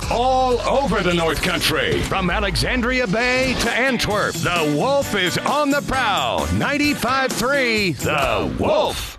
all over the North Country. From Alexandria Bay to Antwerp, the Wolf is on the prowl. 95.3 The Wolf.